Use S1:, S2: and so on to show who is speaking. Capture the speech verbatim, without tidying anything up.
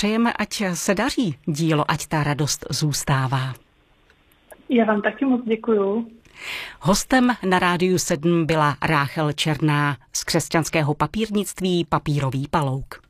S1: přejeme, ať se daří dílo, ať ta radost zůstává.
S2: Já vám taky moc děkuju.
S1: Hostem na Rádiu sedm byla Ráchel Černá z křesťanského papírnictví Papírový palouk.